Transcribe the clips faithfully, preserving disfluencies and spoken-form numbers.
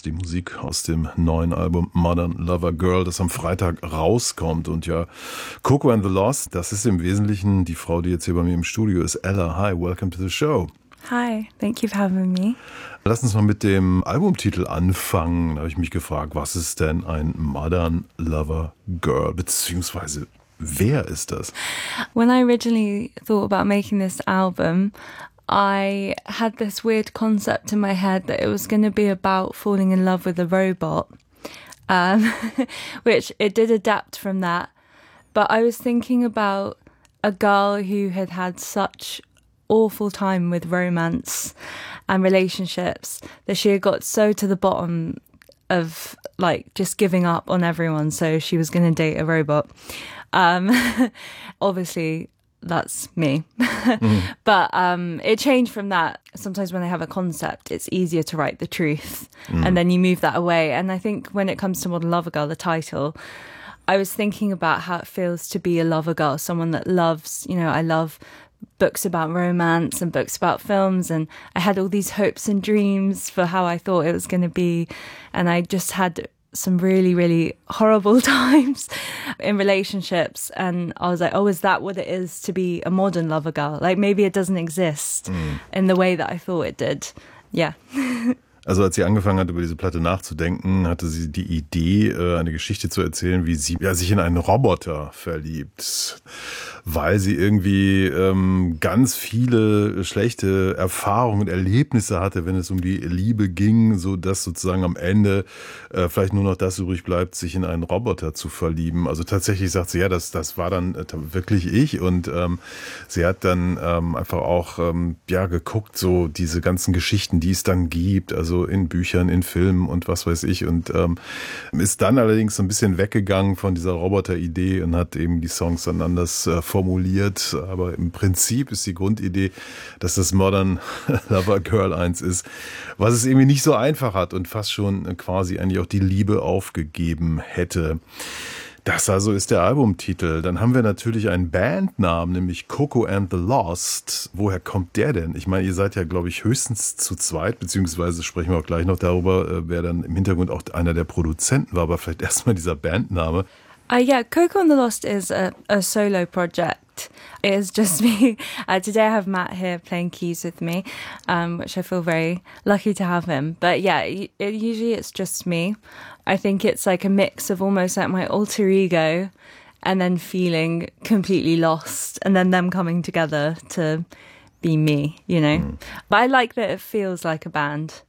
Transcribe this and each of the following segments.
Lost, die Musik aus dem neuen Album Modern Lover Girl, das am Freitag rauskommt. Und ja, Coco and the Lost, das ist im Wesentlichen die Frau, die jetzt hier bei mir im Studio ist. Ella, hi, welcome to the show. Hi, thank you for having me. Lass uns mal mit dem Albumtitel anfangen. Da habe ich mich gefragt, was ist denn ein Modern Lover Girl, beziehungsweise wer ist das? When I originally thought about making this album, I had this weird concept in my head that it was going to be about falling in love with a robot, um, which it did adapt from that. But I was thinking about a girl who had had such awful time with romance and relationships that she had got so to the bottom of like just giving up on everyone, so she was going to date a robot. Um, obviously that's me. Mm. But um, it changed from that. Sometimes when I have a concept, it's easier to write the truth mm. and then you move that away. And I think when it comes to Modern Lover Girl, the title, I was thinking about how it feels to be a lover girl, someone that loves, you know, I love books about romance and books about films, and I had all these hopes and dreams for how I thought it was going to be, and I just had some really, really horrible times in relationships, and I was like, oh, is that what it is to be a modern lover girl? Like, maybe it doesn't exist mm. in the way that I thought it did. Yeah. Also als sie angefangen hat, über diese Platte nachzudenken, hatte sie die Idee, eine Geschichte zu erzählen, wie sie ja, sich in einen Roboter verliebt, weil sie irgendwie ähm, ganz viele schlechte Erfahrungen und Erlebnisse hatte, wenn es um die Liebe ging, so dass sozusagen am Ende äh, vielleicht nur noch das übrig bleibt, sich in einen Roboter zu verlieben. Also tatsächlich sagt sie, ja, das, das war dann äh, wirklich ich, und ähm, sie hat dann ähm, einfach auch ähm, ja geguckt, so diese ganzen Geschichten, die es dann gibt, also so in Büchern, in Filmen und was weiß ich, und ähm, ist dann allerdings so ein bisschen weggegangen von dieser Roboter-Idee und hat eben die Songs dann anders äh, formuliert, aber im Prinzip ist die Grundidee, dass das Modern Lover Girl eins ist, was es irgendwie nicht so einfach hat und fast schon quasi eigentlich auch die Liebe aufgegeben hätte. Das also ist der Albumtitel. Dann haben wir natürlich einen Bandnamen, nämlich Coco and the Lost. Woher kommt der denn? Ich meine, ihr seid ja, glaube ich, höchstens zu zweit, beziehungsweise sprechen wir auch gleich noch darüber, wer dann im Hintergrund auch einer der Produzenten war, aber vielleicht erstmal dieser Bandname. Uh, yeah, Coco and the Lost is a, a solo project. It is just me. Uh, today I have Matt here playing keys with me, um, which I feel very lucky to have him. But yeah, it, usually it's just me. I think it's like a mix of almost like my alter ego and then feeling completely lost and then them coming together to be me, you know. Mm. But I like that it feels like a band.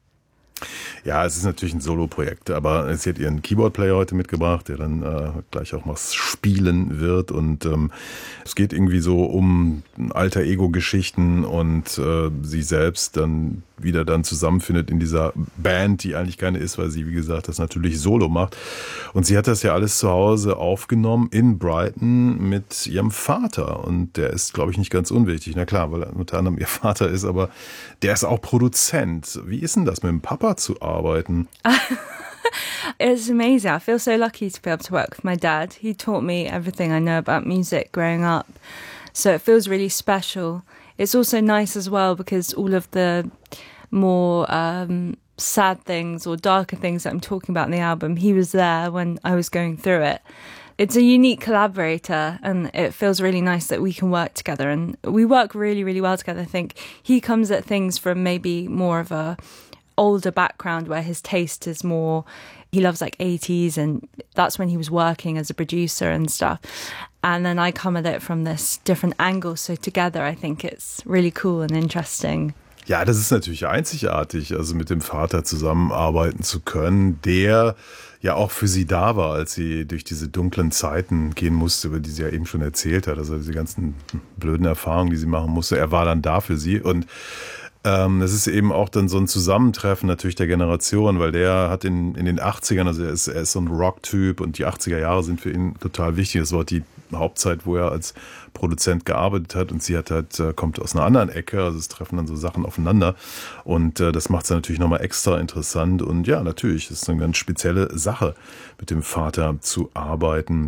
Ja, es ist natürlich ein Solo-Projekt, aber sie hat ihren Keyboard-Player heute mitgebracht, der dann äh, gleich auch was spielen wird, und ähm, es geht irgendwie so um Alter-Ego-Geschichten und äh, sie selbst dann wieder dann zusammenfindet in dieser Band, die eigentlich keine ist, weil sie, wie gesagt, das natürlich solo macht. Und sie hat das ja alles zu Hause aufgenommen in Brighton mit ihrem Vater, und der ist, glaube ich, nicht ganz unwichtig. Na klar, weil er unter anderem ihr Vater ist, aber der ist auch Produzent. Wie ist denn das, mit dem Papa zu arbeiten? It's amazing. I feel so lucky to be able to work with my dad. He taught me everything I know about music growing up. So it feels really special. It's also nice as well because all of the more um, sad things or darker things that I'm talking about in the album, he was there when I was going through it. It's a unique collaborator, and it feels really nice that we can work together, and we work really, really well together. I think he comes at things from maybe more of a older background where his taste is more, he loves like eighties, and that's when he was working as a producer and stuff. And then I come at it from this different angle. So together I think it's really cool and interesting. Ja, das ist natürlich einzigartig, also mit dem Vater zusammenarbeiten zu können, der ja auch für sie da war, als sie durch diese dunklen Zeiten gehen musste, über die sie ja eben schon erzählt hat. Also diese ganzen blöden Erfahrungen, die sie machen musste. Er war dann da für sie, und Ähm, das ist eben auch dann so ein Zusammentreffen natürlich der Generation, weil der hat in, in den achtzigern, also er ist, er ist so ein Rock-Typ, und die achtziger Jahre sind für ihn total wichtig. Das war die Hauptzeit, wo er als Produzent gearbeitet hat, und sie hat halt, kommt aus einer anderen Ecke, also es treffen dann so Sachen aufeinander, und äh, das macht es natürlich nochmal extra interessant, und ja, natürlich, das ist eine ganz spezielle Sache, mit dem Vater zu arbeiten.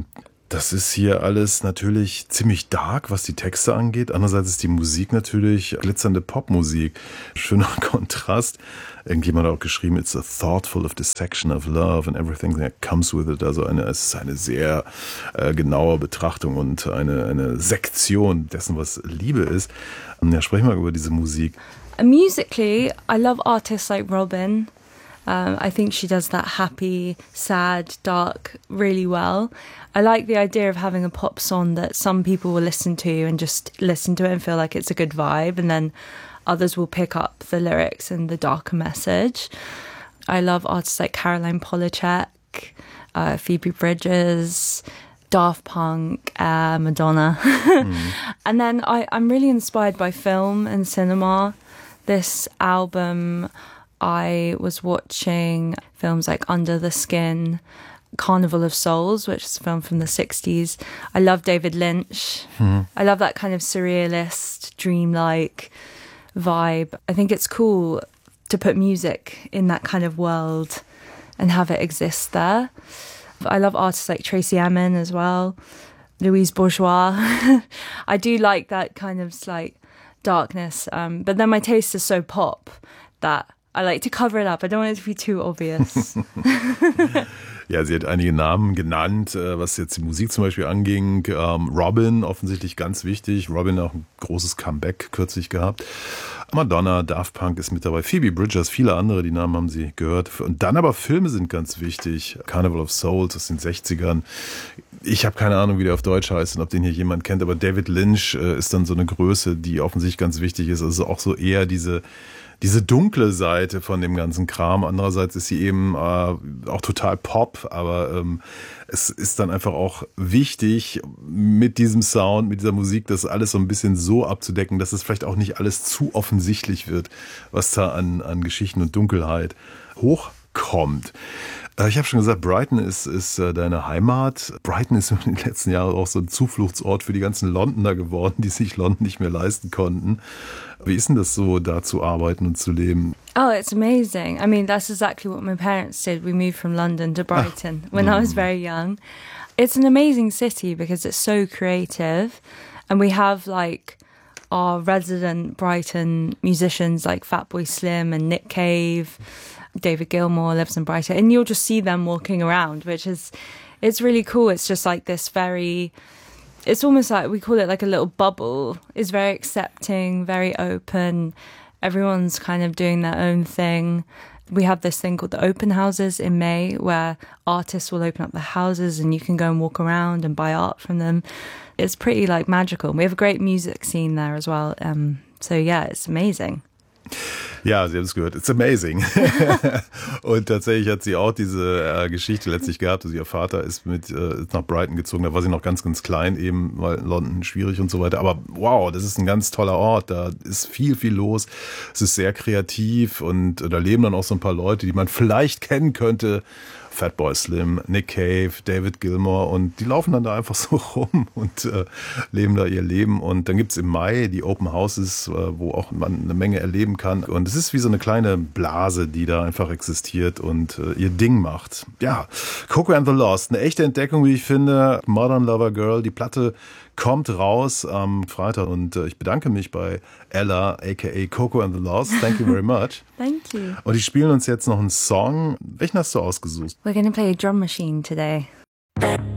Das ist hier alles natürlich ziemlich dark, was die Texte angeht. Andererseits ist die Musik natürlich glitzernde Popmusik. Schöner Kontrast. Irgendjemand hat auch geschrieben, it's a thoughtful of dissection of love and everything that comes with it. Also eine, es ist eine sehr äh, genaue Betrachtung und eine, eine Sektion dessen, was Liebe ist. Ja, sprechen wir über diese Musik. Musically, I love artists like Robyn. Um, I think she does that happy, sad, dark really well. I like the idea of having a pop song that some people will listen to and just listen to it and feel like it's a good vibe, and then others will pick up the lyrics and the darker message. I love artists like Caroline Polachek, uh, Phoebe Bridgers, Daft Punk, uh, Madonna. mm. And then I, I'm really inspired by film and cinema. This album, I was watching films like Under the Skin, Carnival of Souls, which is a film from the sixties. I love David Lynch. Mm. I love that kind of surrealist, dreamlike vibe. I think it's cool to put music in that kind of world and have it exist there. I love artists like Tracy Emin as well, Louise Bourgeois. I do like that kind of slight darkness, um, but then my taste is so pop that I like to cover it up. I don't want it to be too obvious. Ja, sie hat einige Namen genannt, was jetzt die Musik zum Beispiel anging. Ähm, Robyn, offensichtlich ganz wichtig. Robyn auch ein großes Comeback kürzlich gehabt. Madonna, Daft Punk ist mit dabei. Phoebe Bridgers, viele andere, die Namen haben sie gehört. Und dann aber Filme sind ganz wichtig. Carnival of Souls aus den sechzigern. Ich habe keine Ahnung, wie der auf Deutsch heißt und ob den hier jemand kennt, aber David Lynch äh, ist dann so eine Größe, die offensichtlich ganz wichtig ist. Also auch so eher diese diese dunkle Seite von dem ganzen Kram. Andererseits ist sie eben äh, auch total Pop, aber ähm, es ist dann einfach auch wichtig, mit diesem Sound, mit dieser Musik, das alles so ein bisschen so abzudecken, dass es vielleicht auch nicht alles zu offensichtlich wird, was da an, an Geschichten und Dunkelheit hochkommt. Ich habe schon gesagt, Brighton ist, ist deine Heimat. Brighton ist in den letzten Jahren auch so ein Zufluchtsort für die ganzen Londoner geworden, die sich London nicht mehr leisten konnten. Wie ist denn das so, da zu arbeiten und zu leben? Oh, it's amazing. I mean, that's exactly what my parents did. We moved from London to Brighton ah. when mm. I was very young. It's an amazing city because it's so creative. And we have like our resident Brighton musicians like Fatboy Slim and Nick Cave. David Gilmour lives in Brighton, and you'll just see them walking around, which is, it's really cool. It's just like this very, it's almost like, we call it like a little bubble. It's very accepting, very open. Everyone's kind of doing their own thing. We have this thing called the open houses in May where artists will open up the houses and you can go and walk around and buy art from them. It's pretty like magical. We have a great music scene there as well. Um, so yeah, it's amazing. Ja, Sie haben es gehört. It's amazing. Und tatsächlich hat sie auch diese äh, Geschichte letztlich gehabt. Also ihr Vater ist mit äh, ist nach Brighton gezogen. Da war sie noch ganz, ganz klein eben, weil London schwierig und so weiter. Aber wow, das ist ein ganz toller Ort. Da ist viel, viel los. Es ist sehr kreativ und da leben dann auch so ein paar Leute, die man vielleicht kennen könnte. Fatboy Slim, Nick Cave, David Gilmour, und die laufen dann da einfach so rum und äh, leben da ihr Leben. Und dann gibt's im Mai die Open Houses, äh, wo auch man eine Menge erleben kann. Und es ist wie so eine kleine Blase, die da einfach existiert und äh, ihr Ding macht. Ja, Coco and the Lost, eine echte Entdeckung, wie ich finde. Modern Lover Girl, die Platte kommt raus am Freitag und äh, ich bedanke mich bei Ella, aka Coco and the Lost. Thank you very much. Thank you. Und die spielen uns jetzt noch einen Song. Welchen hast du ausgesucht? We're going to play a drum machine today.